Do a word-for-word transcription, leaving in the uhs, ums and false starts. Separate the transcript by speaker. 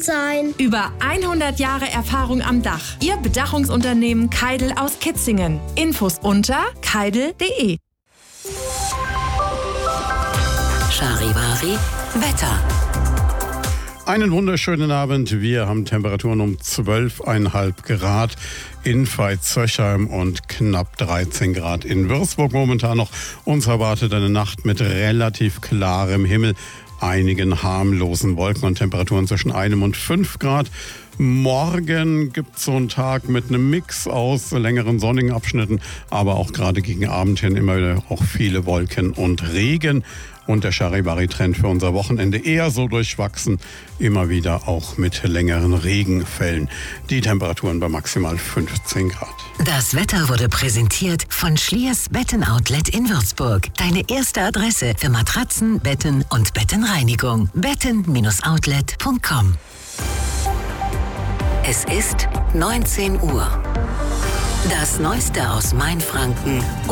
Speaker 1: gesund sein.
Speaker 2: Über hundert Jahre Erfahrung am Dach. Ihr Bedachungsunternehmen Keidel aus Kitzingen. Infos unter keidel punkt de.
Speaker 3: Charivari Wetter.
Speaker 4: Einen wunderschönen Abend. Wir haben Temperaturen um zwölf Komma fünf Grad in Veitshöchheim und knapp dreizehn Grad in Würzburg momentan noch. Uns erwartet eine Nacht mit relativ klarem Himmel, einigen harmlosen Wolken und Temperaturen zwischen einem und fünf Grad. Morgen gibt es so einen Tag mit einem Mix aus längeren sonnigen Abschnitten, aber auch gerade gegen Abend hin immer wieder auch viele Wolken und Regen. Und der Charivari-Trend für unser Wochenende eher so durchwachsen, immer wieder auch mit längeren Regenfällen. Die Temperaturen bei maximal fünfzehn Grad.
Speaker 3: Das Wetter wurde präsentiert von Schliers Betten-Outlet in Würzburg. Deine erste Adresse für Matratzen, Betten und Bettenreinigung. betten Bindestrich outlet punkt com. Es ist neunzehn Uhr. Das Neueste aus Mainfranken